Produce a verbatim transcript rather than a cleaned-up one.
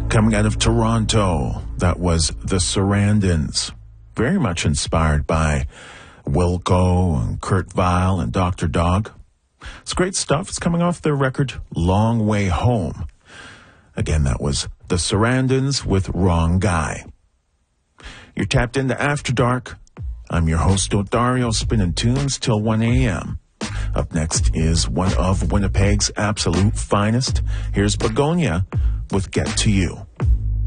Coming out of Toronto, that was the Sarandons. Very much inspired by Wilco and Kurt Vile and Doctor Dog. It's great stuff. It's coming off their record, Long Way Home. Again, that was the Sarandons with Wrong Guy. You're tapped into After Dark. I'm your host, Odario, spinning tunes till one a.m. Up next is one of Winnipeg's absolute finest. Here's Begonia with Get to You.